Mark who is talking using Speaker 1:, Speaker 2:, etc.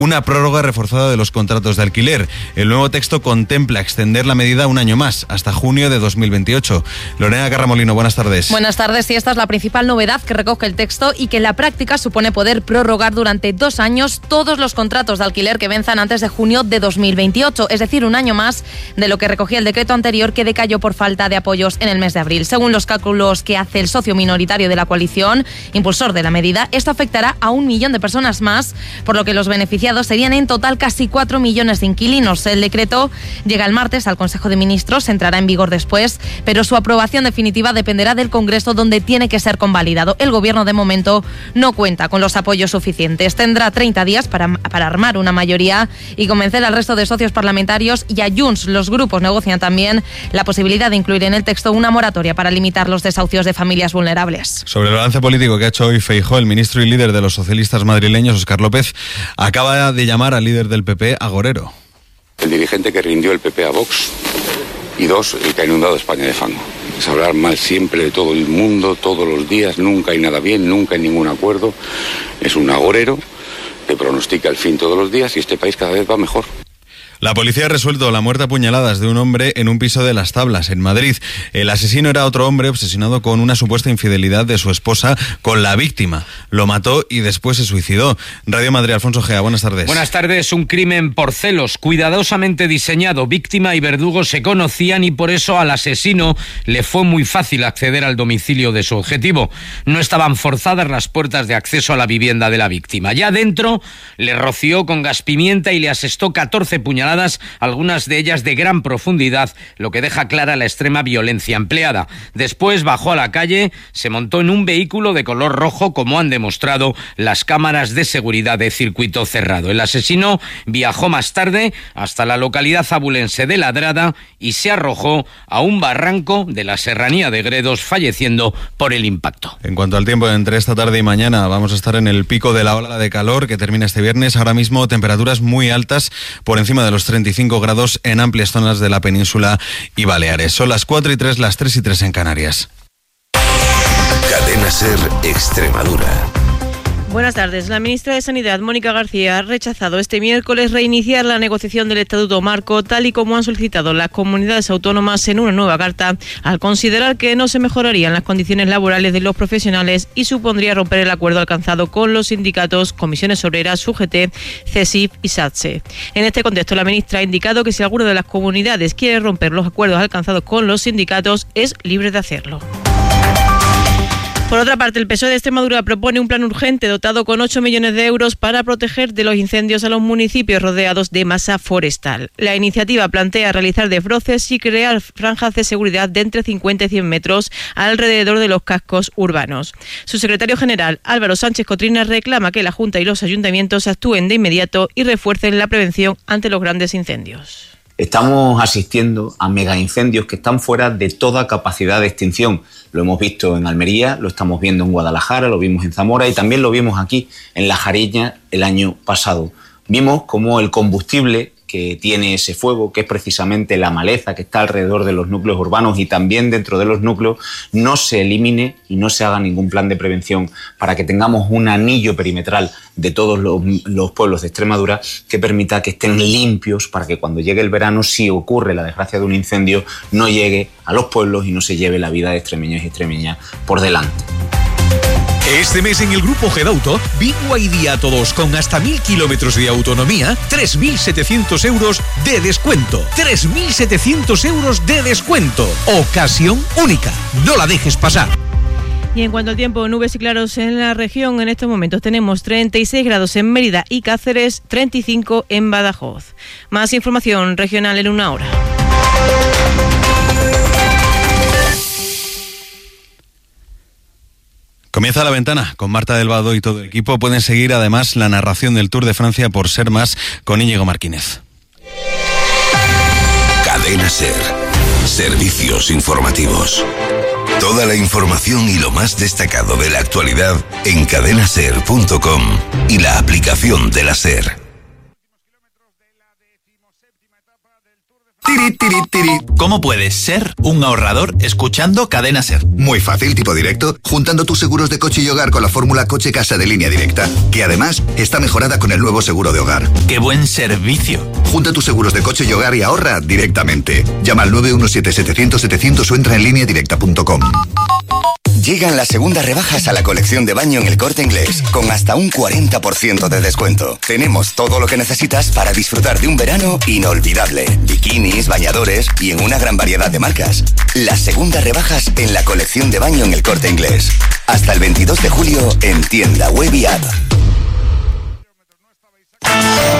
Speaker 1: una prórroga reforzada de los contratos de alquiler. El nuevo texto contempla extender la medida un año más, hasta junio de 2028. Lorena Carramolino, buenas tardes.
Speaker 2: Buenas tardes, y esta es la principal novedad que recoge el texto y que en la práctica supone poder prorrogar durante 2 años todos los contratos de alquiler que venzan antes de junio de 2028, es decir, un año más de lo que recogía el decreto anterior, que decayó por falta de apoyos en el mes de abril. Según los cálculos que hace el socio minoritario de la coalición, impulsor de la medida, esto afectará a 1 millón de personas más, por lo que los beneficiados serían en total casi 4 millones de inquilinos. El decreto llega el martes al Consejo de Ministros, entrará en vigor después, pero su aprobación definitiva dependerá del Congreso, donde tiene que ser convalidado. El Gobierno, de momento, no cuenta con los apoyos suficientes. Tendrá 30 días para armar una mayoría y convencer al resto de socios parlamentarios, y a Junts. Los grupos negocian también la posibilidad de incluir en el texto una moratoria para limitar los desahucios de familias vulnerables.
Speaker 1: Sobre el balance político que ha hecho hoy Feijóo, el ministro y líder de los socialistas madrileños, Óscar López, acaba de llamar al líder del PP agorero.
Speaker 3: El dirigente que rindió el PP a Vox, y 2, el que ha inundado España de fango. Es hablar mal siempre de todo el mundo, todos los días, nunca hay nada bien, nunca hay ningún acuerdo. Es un agorero que pronostica el fin todos los días, y este país cada vez va mejor.
Speaker 1: La policía ha resuelto la muerte a puñaladas de un hombre en un piso de Las Tablas, en Madrid. El asesino era otro hombre obsesionado con una supuesta infidelidad de su esposa con la víctima. Lo mató y después se suicidó. Radio Madrid, Alfonso Gea, buenas tardes.
Speaker 4: Buenas tardes. Un crimen por celos, cuidadosamente diseñado. Víctima y verdugo se conocían, y por eso al asesino le fue muy fácil acceder al domicilio de su objetivo. No estaban forzadas las puertas de acceso a la vivienda de la víctima. Ya dentro le roció con gas pimienta y le asestó 14 puñaladas, algunas de ellas de gran profundidad, lo que deja clara la extrema violencia empleada. Después bajó a la calle, se montó en un vehículo de color rojo, como han demostrado las cámaras de seguridad de circuito cerrado. El asesino viajó más tarde hasta la localidad abulense de Ladrada y se arrojó a un barranco de la serranía de Gredos, falleciendo por el impacto.
Speaker 1: En cuanto al tiempo, entre esta tarde y mañana vamos a estar en el pico de la ola de calor que termina este viernes. Ahora mismo temperaturas muy altas, por encima de los 35 grados en amplias zonas de la península y Baleares. Son las 4:03, las 3:03 en Canarias.
Speaker 5: Cadena SER Extremadura.
Speaker 6: Buenas tardes. La ministra de Sanidad, Mónica García, ha rechazado este miércoles reiniciar la negociación del Estatuto Marco, tal y como han solicitado las comunidades autónomas en una nueva carta, al considerar que no se mejorarían las condiciones laborales de los profesionales y supondría romper el acuerdo alcanzado con los sindicatos, Comisiones Obreras, UGT, CESIF y SATSE. En este contexto, la ministra ha indicado que si alguna de las comunidades quiere romper los acuerdos alcanzados con los sindicatos, es libre de hacerlo. Por otra parte, el PSOE de Extremadura propone un plan urgente dotado con 8 millones de euros para proteger de los incendios a los municipios rodeados de masa forestal. La iniciativa plantea realizar desbroces y crear franjas de seguridad de entre 50 y 100 metros alrededor de los cascos urbanos. Su secretario general, Álvaro Sánchez Cotrina, reclama que la Junta y los ayuntamientos actúen de inmediato y refuercen la prevención ante los grandes incendios.
Speaker 7: Estamos asistiendo a megaincendios que están fuera de toda capacidad de extinción. Lo hemos visto en Almería, lo estamos viendo en Guadalajara, lo vimos en Zamora y también lo vimos aquí en La Jariña el año pasado. Vimos cómo el combustible que tiene ese fuego, que es precisamente la maleza que está alrededor de los núcleos urbanos y también dentro de los núcleos, no se elimine y no se haga ningún plan de prevención para que tengamos un anillo perimetral de todos los pueblos de Extremadura que permita que estén limpios para que cuando llegue el verano, si ocurre la desgracia de un incendio, no llegue a los pueblos y no se lleve la vida de extremeños y extremeñas por delante.
Speaker 8: Este mes en el Grupo Gedauto, BYD a todos con hasta 1.000 kilómetros de autonomía, 3.700 euros de descuento. 3.700 euros de descuento. Ocasión única. No la dejes pasar.
Speaker 6: Y en cuanto al tiempo, nubes y claros en la región. En estos momentos tenemos 36 grados en Mérida y Cáceres, 35 en Badajoz. Más información regional en una hora.
Speaker 1: Comienza La Ventana con Marta del Vado y todo el equipo. Pueden seguir además la narración del Tour de Francia por Ser Más con Íñigo Martínez.
Speaker 5: Cadena SER. Servicios informativos. Toda la información y lo más destacado de la actualidad en cadenaser.com y la aplicación de la SER.
Speaker 9: Tiri, tiri, tiri. ¿Cómo puedes ser un ahorrador escuchando Cadena Ser?
Speaker 10: Muy fácil, tipo directo, juntando tus seguros de coche y hogar con la fórmula Coche Casa de Línea Directa, que además está mejorada con el nuevo seguro de hogar.
Speaker 9: ¡Qué buen servicio!
Speaker 10: Junta tus seguros de coche y hogar y ahorra directamente. Llama al 917-700-700 o entra en lineadirecta.com.
Speaker 11: Llegan las segundas rebajas a la colección de baño en El Corte Inglés, con hasta un 40% de descuento. Tenemos todo lo que necesitas para disfrutar de un verano inolvidable. Bikinis, bañadores y en una gran variedad de marcas. Las segundas rebajas en la colección de baño en El Corte Inglés. Hasta el 22 de julio en tienda web y app.